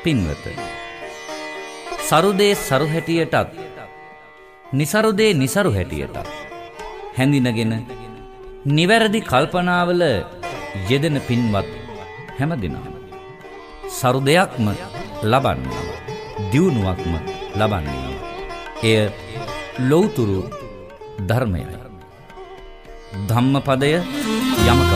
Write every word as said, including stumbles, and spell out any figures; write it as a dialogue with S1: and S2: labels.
S1: පින්වත, සරුදේ සරු හැටියටත් නිසරුදේ නිසරු හැටියටත් හැඳිනගෙන නිවැරදි කල්පනාවල යෙදෙන පින්වත් හැමදෙනාම සරු දෙයක්ම ලබන්නේ, දියුණුවක්ම ලබන්නේ. එය ලෞතුරු ධර්මයයි. ධම්මපදය යමක